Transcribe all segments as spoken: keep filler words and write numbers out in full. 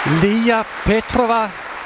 Lea Petrova,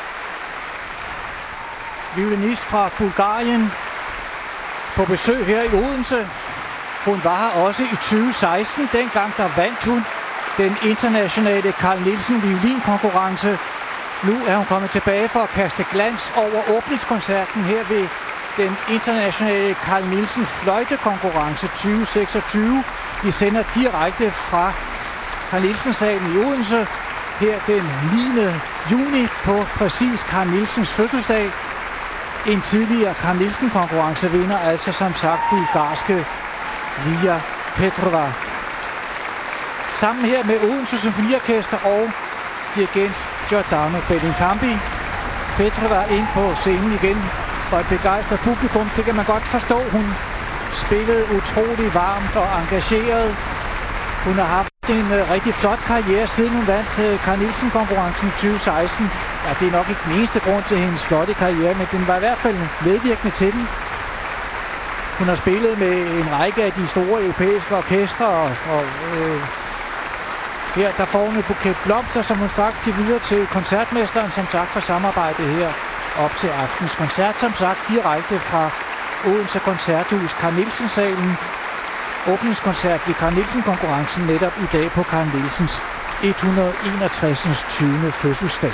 violinist fra Bulgarien, på besøg her i Odense. Hun var her også i tyve seksten. Dengang der vandt hun den internationale Carl Nielsen violinkonkurrence. Nu er hun kommet tilbage for at kaste glans over åbningskoncerten her ved den internationale Carl Nielsen fløjtekonkurrence tyve seksogtyve. Vi sender direkte fra Carl Nielsen-salen i Odense her den niende juni på præcis Carl Nielsens fødselsdag. En tidligere Carl Nielsen-konkurrence vinder altså som sagt bulgarske Lea Petrova. Sammen her med Odense Symfoniorkester og dirigent Giordano Bellincampi. Petrova ind på scenen igen for et begejstret publikum. Det kan man godt forstå. Hun spillede utrolig varmt og engageret. Hun har haft en uh, rigtig flot karriere, siden hun vandt uh, Carl Nielsen-konkurrencen i tyve seksten. Ja, det er nok ikke den eneste grund til hendes flotte karriere, men den var i hvert fald medvirkende til den. Hun har spillet med en række af de store europæiske orkestre, og, og øh, her der får hun et buket blomster, som hun straks giver videre til koncertmesteren, som tak for samarbejdet her op til aftens koncert. Som sagt direkte fra Odense Koncerthus, Carl Nielsen-salen. Åbningskoncert ved Carl Nielsen-konkurrencen netop i dag på Carl Nielsens et hundrede og enogtres. tyvende fødselsdag.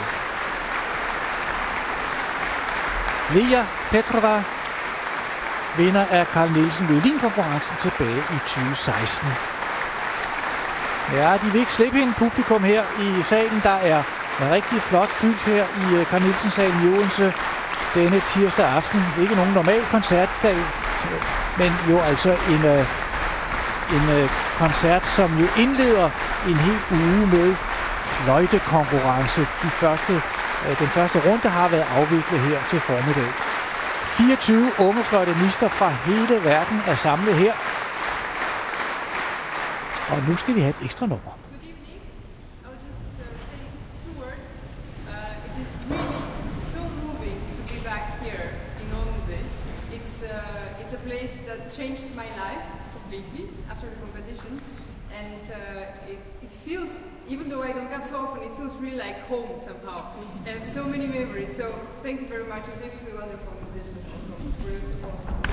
Lea Petrova, vinder af Carl Nielsen violinkonkurrencen tilbage i tyve seksten. Ja, de vil ikke slippe hende. Publikum her i salen, der er rigtig flot fyldt her i Carl Nielsen-salen i Odense denne tirsdag aften. Ikke nogen normal koncertdag, men jo altså en, en koncert, som jo indleder en hel uge med fløjtekonkurrence. De første, den første runde har været afviklet her til formiddag. fireogtyve unge fløjtenister fra hele verden er samlet her. Og nu skal vi have et ekstra nummer. Good evening. I will just uh, say two words. Uh, it is really so moving to be back here in Odense. It's uh, it's a place that changed my life completely after the competition, and uh, it, it feels, even though I don't come so often, it feels really like home somehow. I have so many memories. So thank you very much, and thank you to the wonderful musicians also for your support.